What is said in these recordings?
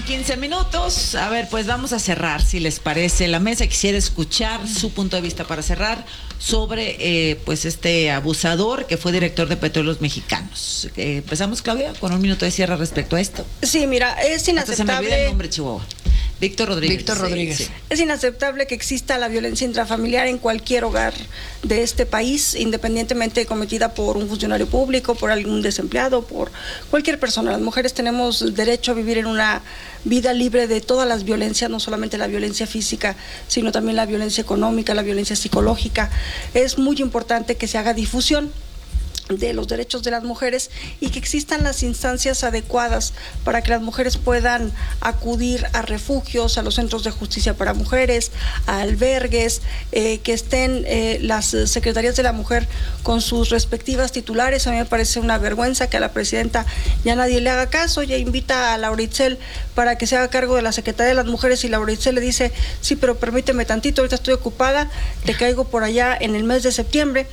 15 minutos. A ver, pues vamos a cerrar, si les parece. La mesa quisiera escuchar su punto de vista para cerrar sobre pues este abusador que fue director de Petróleos Mexicanos. Empezamos, Claudia, con un minuto de cierre respecto a esto. Sí, mira, es inaceptable. Hasta se me olvida el nombre, Chihuahua. Víctor Rodríguez. Sí. Es inaceptable que exista la violencia intrafamiliar en cualquier hogar de este país, independientemente de cometida por un funcionario público, por algún desempleado, por cualquier persona. Las mujeres tenemos derecho a vivir en una vida libre de todas las violencias, no solamente la violencia física, sino también la violencia económica, la violencia psicológica. Es muy importante que se haga difusión de los derechos de las mujeres y que existan las instancias adecuadas para que las mujeres puedan acudir a refugios, a los centros de justicia para mujeres, a albergues, que estén las secretarías de la mujer con sus respectivas titulares. A mí me parece una vergüenza que a la presidenta ya nadie le haga caso. Ella invita a Laura Itzel para que se haga cargo de la Secretaría de las Mujeres y Laura Itzel le dice, sí, pero permíteme tantito, ahorita estoy ocupada, te caigo por allá en el mes de septiembre.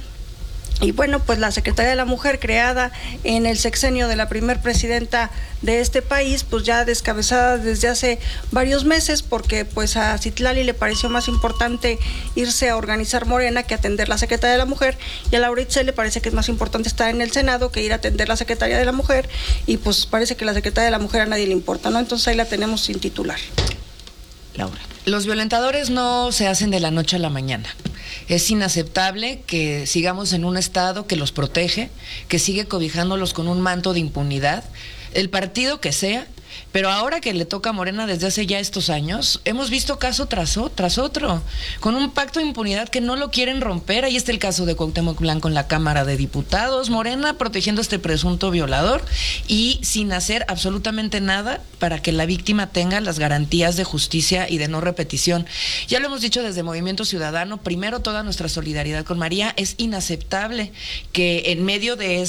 Y bueno, pues la Secretaría de la Mujer, creada en el sexenio de la primer presidenta de este país, pues ya descabezada desde hace varios meses, porque pues a Citlali le pareció más importante irse a organizar Morena que atender la Secretaría de la Mujer, y a Laura Itzel le parece que es más importante estar en el Senado que ir a atender la Secretaría de la Mujer, y pues parece que la Secretaría de la Mujer a nadie le importa, ¿no? Entonces ahí la tenemos sin titular. Laura. Los violentadores no se hacen de la noche a la mañana. Es inaceptable que sigamos en un estado que los protege, que sigue cobijándolos con un manto de impunidad, el partido que sea. Pero ahora que le toca a Morena desde hace ya estos años, hemos visto caso tras otro, con un pacto de impunidad que no lo quieren romper. Ahí está el caso de Cuauhtémoc Blanco en la Cámara de Diputados, Morena protegiendo a este presunto violador y sin hacer absolutamente nada para que la víctima tenga las garantías de justicia y de no repetición. Ya lo hemos dicho desde Movimiento Ciudadano, primero toda nuestra solidaridad con María. Es inaceptable que en medio de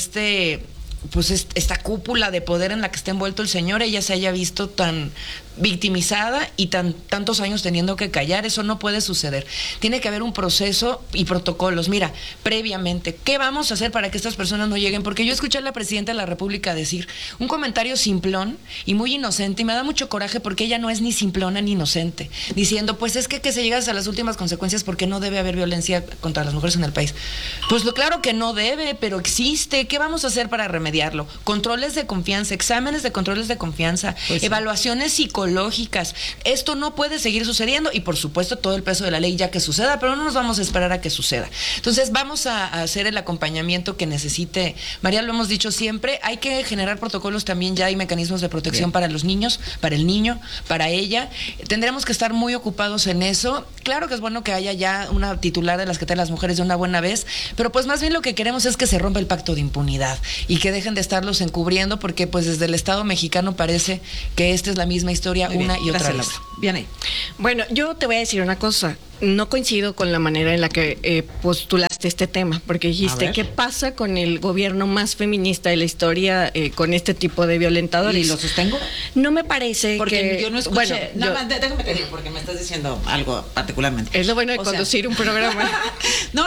pues esta cúpula de poder en la que está envuelto el señor, ella se haya visto tan victimizada y tantos años teniendo que callar. Eso no puede suceder. Tiene que haber un proceso y protocolos. Mira, previamente, ¿qué vamos a hacer para que estas personas no lleguen? Porque yo escuché a la presidenta de la República decir un comentario simplón y muy inocente, y me da mucho coraje porque ella no es ni simplona ni inocente, diciendo, pues es que se llega hasta las últimas consecuencias porque no debe haber violencia contra las mujeres en el país. Pues claro que no debe, pero existe. ¿Qué vamos a hacer para remediarlo? Controles de confianza, exámenes de controles de confianza, pues sí, evaluaciones psicológicas. Esto no puede seguir sucediendo y por supuesto todo el peso de la ley ya que suceda, pero no nos vamos a esperar a que suceda. Entonces vamos a hacer el acompañamiento que necesite. María, lo hemos dicho siempre, hay que generar protocolos también, ya hay mecanismos de protección para los niños, para el niño, para ella. Tendremos que estar muy ocupados en eso. Claro que es bueno que haya ya una titular de la Secretaría de las Mujeres de una buena vez, pero pues más bien lo que queremos es que se rompa el pacto de impunidad y que dejen de estarlos encubriendo, porque pues desde el Estado mexicano parece que esta es la misma historia una y otra vez. Bien ahí. Bueno, yo te voy a decir una cosa. No coincido con la manera en la que postulaste este tema, porque dijiste, ¿qué pasa con el gobierno más feminista de la historia con este tipo de violentadores? ¿Y lo sostengo? No me parece porque que... yo no escuché... Bueno, nada más, déjame te digo, porque me estás diciendo algo particularmente. Es lo bueno de conducir un programa. No,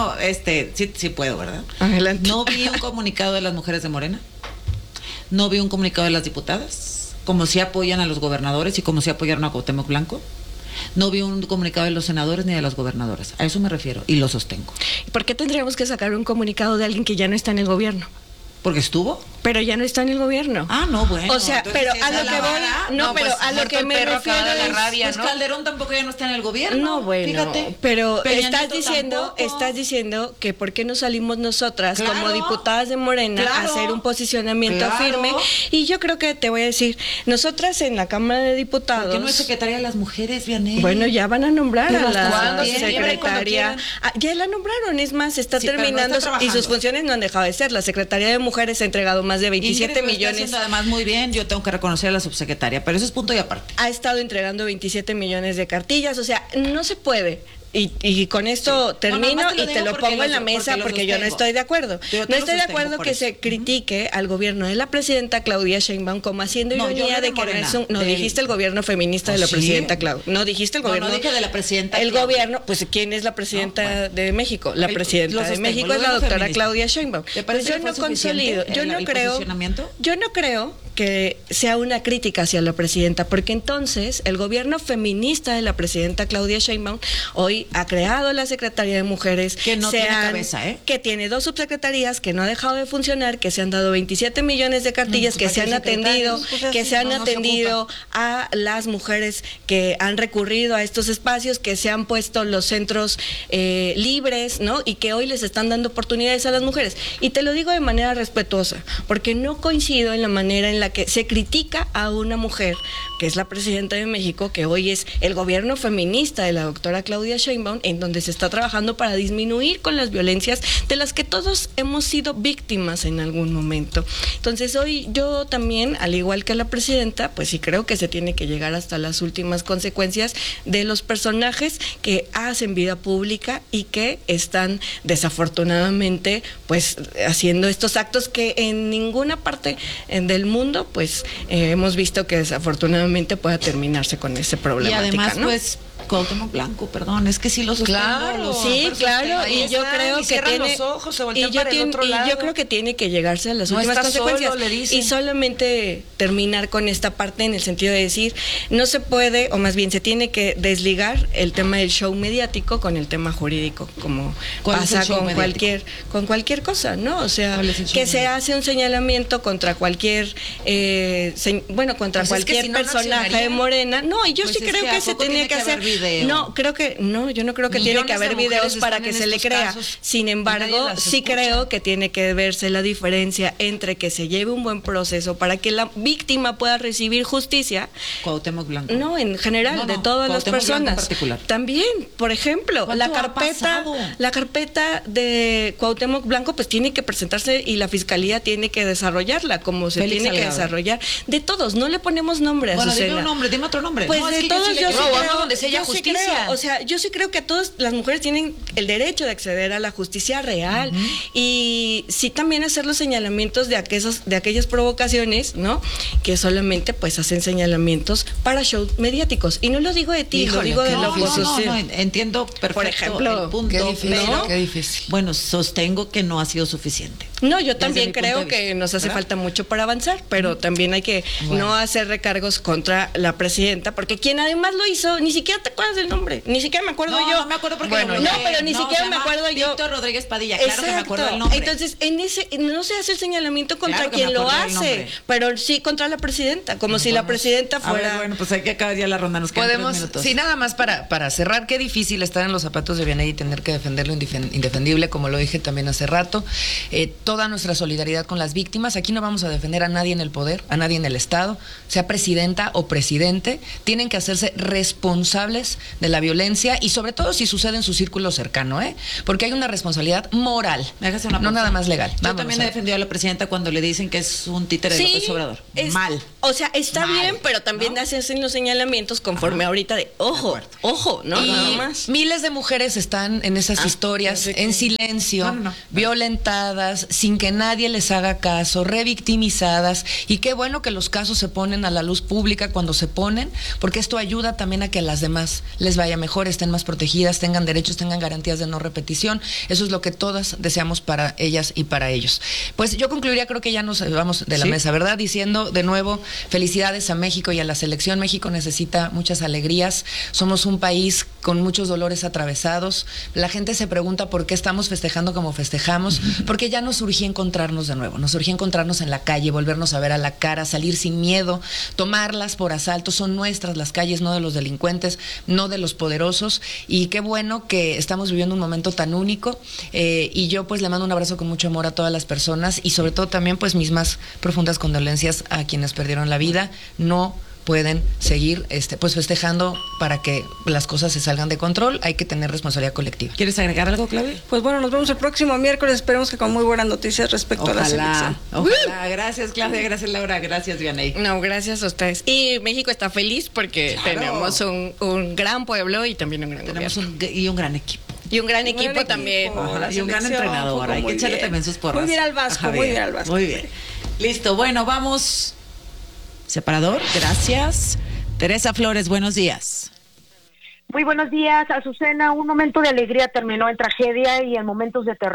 sí puedo, ¿verdad? Adelante. No vi un comunicado de las mujeres de Morena, no vi un comunicado de las diputadas, como si apoyan a los gobernadores y como si apoyaron a Cuauhtémoc Blanco. No vi un comunicado de los senadores ni de las gobernadoras. A eso me refiero y lo sostengo. ¿Por qué tendríamos que sacar un comunicado de alguien que ya no está en el gobierno? Porque estuvo. Pero ya no está en el gobierno. Ah, no, bueno. O sea, pero a lo que voy... No, pero a lo que me refiero es... rabia, pues ¿no? Calderón tampoco ya no está en el gobierno. No, bueno. Fíjate. Pero Peña estás diciendo que por qué no salimos nosotras como diputadas de Morena a hacer un posicionamiento firme. Y yo creo que te voy a decir, nosotras en la Cámara de Diputados... ¿Por qué no es secretaria de las mujeres, Vianey? Bueno, ya van a nombrar a la secretaria. Ya la nombraron, es más, está terminando y sus funciones no han dejado de ser. La Secretaría de Mujeres ha entregado más de 27 millones. Además, muy bien, yo tengo que reconocer a la subsecretaria, pero eso es punto y aparte. Ha estado entregando 27 millones de cartillas, o sea, no se puede. Y con esto termino y te lo pongo en la mesa porque yo no estoy de acuerdo. No estoy de acuerdo que se critique al gobierno de la presidenta Claudia Sheinbaum como haciendo ironía de que no es un... No, dijiste el gobierno feminista de la presidenta Claudia. No dijiste el gobierno... No dije de la presidenta. El gobierno, pues ¿quién es la presidenta de México? La presidenta de México es la doctora Claudia Sheinbaum. ¿Te parece yo no consolido, yo no creo que sea una crítica hacia la presidenta, porque entonces el gobierno feminista de la presidenta Claudia Sheinbaum hoy ha creado la Secretaría de Mujeres, que no tiene cabeza, que tiene 2 subsecretarías, que no ha dejado de funcionar, que se han dado 27 millones de cartillas, que se han atendido, a las mujeres que han recurrido a estos espacios, que se han puesto los centros libres, ¿no? Y que hoy les están dando oportunidades a las mujeres. Y te lo digo de manera respetuosa, porque no coincido en la manera en la que se critica a una mujer, que es la presidenta de México, que hoy es el gobierno feminista de la doctora Claudia Sheinbaum, en donde se está trabajando para disminuir con las violencias de las que todos hemos sido víctimas en algún momento. Entonces hoy yo también, al igual que la presidenta, pues sí creo que se tiene que llegar hasta las últimas consecuencias de los personajes que hacen vida pública y que están desafortunadamente pues haciendo estos actos que en ninguna parte del mundo pues hemos visto que desafortunadamente pueda terminarse con ese problema. Y además, ¿no? Pues Cuauhtémoc Blanco, perdón, es que sí lo sostengo. Claro, sí, claro, y yo creo que tiene los ojos, se voltean para el otro lado. Y yo creo que tiene que llegarse a las últimas consecuencias. Solo, le dicen. Y solamente terminar con esta parte en el sentido de decir, no se puede, o más bien se tiene que desligar el tema del show mediático con el tema jurídico, como pasa con cualquier cosa, ¿no? O sea, que se hace un señalamiento contra cualquier contra cualquier personaje de Morena. No, y yo sí creo que se tenía que hacer. No, yo no creo que tiene que haber videos para que se le crea. Sin embargo, sí creo que tiene que verse la diferencia entre que se lleve un buen proceso para que la víctima pueda recibir justicia. Cuauhtémoc Blanco. No, en general, de todas las personas. También, por ejemplo, la carpeta de Cuauhtémoc Blanco pues tiene que presentarse y la fiscalía tiene que desarrollarla como se tiene que desarrollar. De todos, no le ponemos nombre a Susana. Dime otro nombre. Pues de todos yo sí creo, donde se haya justicia. Yo sí creo que todas las mujeres tienen el derecho de acceder a la justicia real y sí también hacer los señalamientos de aquellas provocaciones, ¿no? Que solamente pues hacen señalamientos para shows mediáticos. Y no lo digo de ti, lo digo de la oposición. No, entiendo perfecto. Por ejemplo, el punto, qué difícil. Bueno, sostengo que no ha sido suficiente. No, yo también creo que nos hace falta mucho para avanzar, pero también hay que no hacer recargos contra la presidenta, porque quien además lo hizo, ni siquiera te acuerdas del nombre, ni siquiera me acuerdo yo. No me acuerdo porque pero ni siquiera me acuerdo yo. Víctor Rodríguez Padilla, claro que me acuerdo del nombre. Entonces, no se hace el señalamiento contra quien lo hace, pero sí contra la presidenta, como si la presidenta fuera. A ver, bueno, pues hay que acabar ya la ronda, nos quedan 3 minutos. Sí, nada más para cerrar, qué difícil estar en los zapatos de Vianey y tener que defender lo indefendible, como lo dije también hace rato. Toda nuestra solidaridad con las víctimas. Aquí no vamos a defender a nadie en el poder, a nadie en el Estado, sea presidenta o presidente. Tienen que hacerse responsables de la violencia y sobre todo si sucede en su círculo cercano, porque hay una responsabilidad moral, no nada más legal. Yo también he defendido a la presidenta cuando le dicen que es un títere de López Obrador. Mal. O sea, está bien, pero también hacen los señalamientos conforme ahorita de ojo, ¿no? Y nada más. Miles de mujeres están en esas historias, en silencio, violentadas, sin que nadie les haga caso, revictimizadas, y qué bueno que los casos se ponen a la luz pública cuando se ponen, porque esto ayuda también a que a las demás les vaya mejor, estén más protegidas, tengan derechos, tengan garantías de no repetición. Eso es lo que todas deseamos para ellas y para ellos. Pues yo concluiría, creo que ya nos vamos de la mesa, ¿verdad? Diciendo de nuevo, felicidades a México y a la selección. México necesita muchas alegrías, somos un país con muchos dolores atravesados. La gente se pregunta por qué estamos festejando como festejamos, porque ya nos urgía encontrarnos de nuevo, nos urgía encontrarnos en la calle, volvernos a ver a la cara, salir sin miedo, tomarlas por asalto. Son nuestras las calles, no de los delincuentes, no de los poderosos, y qué bueno que estamos viviendo un momento tan único, y yo pues le mando un abrazo con mucho amor a todas las personas y sobre todo también pues mis más profundas condolencias a quienes perdieron la vida. No pueden seguir pues festejando para que las cosas se salgan de control. Hay que tener responsabilidad colectiva. ¿Quieres agregar algo, Claudia? Pues bueno, nos vemos el próximo miércoles. Esperemos que con muy buenas noticias respecto a la selección. Ojalá. Gracias, Claudia. Gracias, Laura. Gracias, Vianey. No, gracias a ustedes. Y México está feliz porque tenemos un gran pueblo y también un gran gobierno. Y un gran equipo. Y un gran equipo también. Y un gran entrenador. Hay que echarle también sus porras. Muy bien al Vasco, muy bien al Vasco. Muy bien. Listo. Bueno, vamos. Separador, gracias. Teresa Flores, buenos días. Muy buenos días, Azucena. Un momento de alegría terminó en tragedia y en momentos de terror.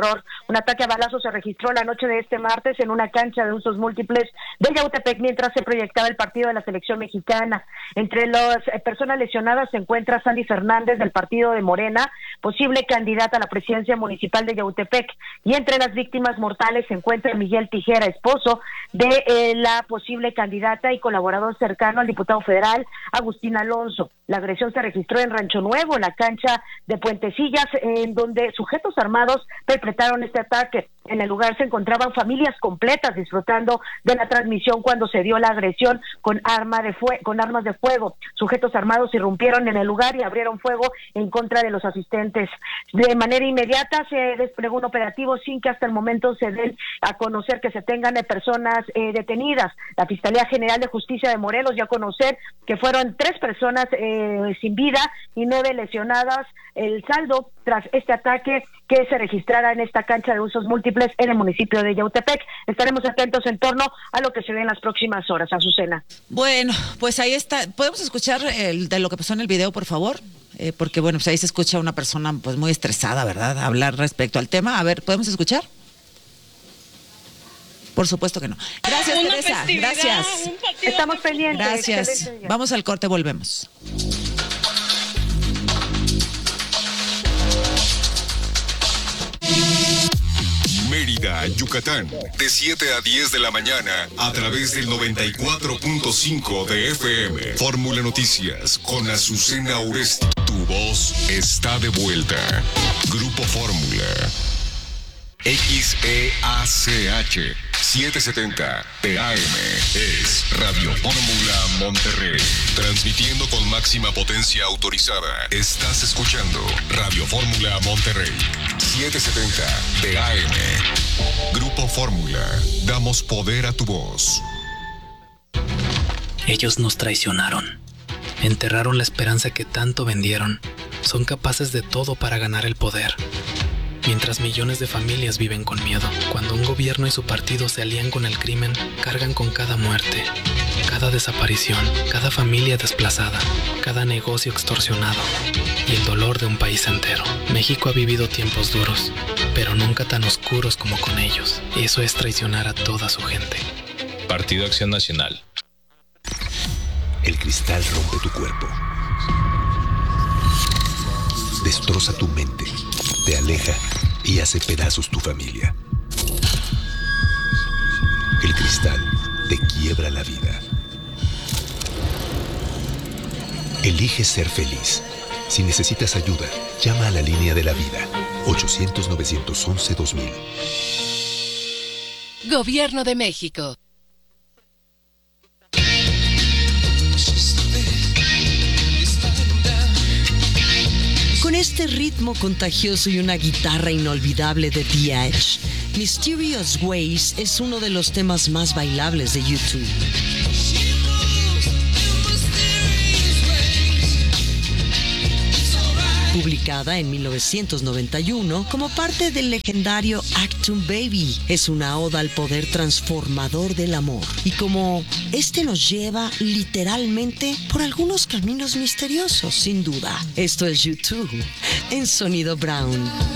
Un ataque a balazos se registró la noche de este martes en una cancha de usos múltiples de Yautepec mientras se proyectaba el partido de la selección mexicana. Entre las personas lesionadas se encuentra Sandy Fernández del partido de Morena, posible candidata a la presidencia municipal de Yautepec, y entre las víctimas mortales se encuentra Miguel Tijera, esposo de la posible candidata y colaborador cercano al diputado federal Agustín Alonso. La agresión se registró en Rancho Nuevo, en la cancha de Puentecillas, en donde sujetos armados perpetraron este ataque. En el lugar se encontraban familias completas disfrutando de la transmisión cuando se dio la agresión con armas de fuego. Sujetos armados irrumpieron en el lugar y abrieron fuego en contra de los asistentes. De manera inmediata se desplegó un operativo sin que hasta el momento se den a conocer que se tengan personas detenidas. La Fiscalía General de Justicia de Morelos dio a conocer que fueron 3 personas sin vida y 9 lesionadas. El saldo tras este ataque que se registrara en esta cancha de usos múltiples en el municipio de Yautepec. Estaremos atentos en torno a lo que se ve en las próximas horas. Azucena. Bueno, pues ahí está. ¿Podemos escuchar de lo que pasó en el video, por favor? Porque, bueno, pues ahí se escucha a una persona pues muy estresada, ¿verdad? Hablar respecto al tema. A ver, ¿podemos escuchar? Por supuesto que no. Gracias, Teresa. Gracias. Estamos pendientes. Gracias. Vamos al corte, volvemos. Mérida, Yucatán, de 7 a 10 de la mañana, a través del 94.5 de FM. Fórmula Noticias, con Azucena Oresti. Tu voz está de vuelta. Grupo Fórmula. XEACH 770 TAM es Radio Fórmula Monterrey. Transmitiendo con máxima potencia autorizada. Estás escuchando Radio Fórmula Monterrey 770 TAM. Grupo Fórmula. Damos poder a tu voz. Ellos nos traicionaron. Enterraron la esperanza que tanto vendieron. Son capaces de todo para ganar el poder. Mientras millones de familias viven con miedo, cuando un gobierno y su partido se alían con el crimen, cargan con cada muerte, cada desaparición, cada familia desplazada, cada negocio extorsionado y el dolor de un país entero. México ha vivido tiempos duros, pero nunca tan oscuros como con ellos. Eso es traicionar a toda su gente. Partido Acción Nacional. El cristal rompe tu cuerpo, destroza tu mente, te aleja y hace pedazos tu familia. El cristal te quiebra la vida. Elige ser feliz. Si necesitas ayuda, llama a la línea de la vida. 800-911-2000. Gobierno de México. Con este ritmo contagioso y una guitarra inolvidable de The Edge, Mysterious Ways es uno de los temas más bailables de YouTube. Publicada en 1991 como parte del legendario Achtung Baby, es una oda al poder transformador del amor y como este nos lleva literalmente por algunos caminos misteriosos, sin duda. Esto es YouTube en Sonido Brown.